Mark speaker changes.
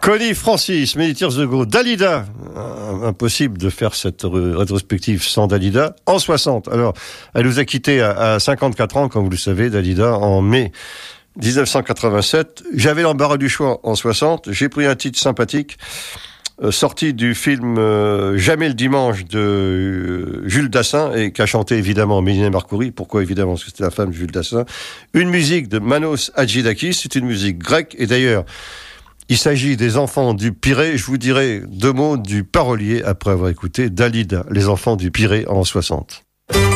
Speaker 1: Connie Francis, Many Tears to Go, Dalida. Impossible de faire cette rétrospective sans Dalida. En 60. Alors, elle nous a quittés à 54 ans, comme vous le savez, Dalida, en mai 1987. J'avais l'embarras du choix en 60. J'ai pris un titre sympathique, sorti du film Jamais le dimanche de Jules Dassin, et qu'a chanté évidemment Mélina Marcouri. Pourquoi évidemment? Parce que c'était la femme de Jules Dassin. Une musique de Manos Hadjidakis, c'est une musique grecque, et d'ailleurs, il s'agit des enfants du Pirée. Je vous dirai 2 mots du parolier après avoir écouté Dalida, les enfants du Pirée en 60.